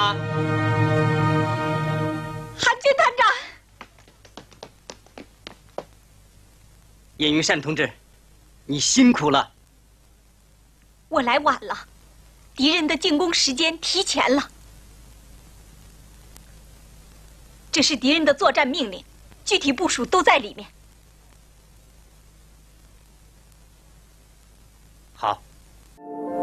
长。 韩军团长。 叶云善同志，你辛苦了。 我来晚了，敌人的进攻时间提前了。这是敌人的作战命令，具体部署都在里面。